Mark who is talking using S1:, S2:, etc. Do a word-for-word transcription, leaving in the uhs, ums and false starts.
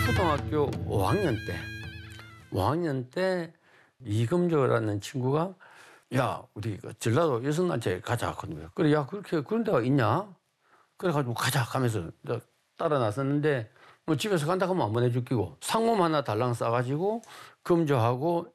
S1: 초등학교 오 학년 때, 오 학년 때 이금조라는 친구가 야, 우리 그 전라도 여성단체 가자. 그러는 그래, 야, 그렇게 그런 데가 있냐? 그래가지고 가자 하면서 따라 나섰는데 뭐 집에서 간다 하면 안 보내줄 끼고 상금 하나 달랑 싸가지고 금조하고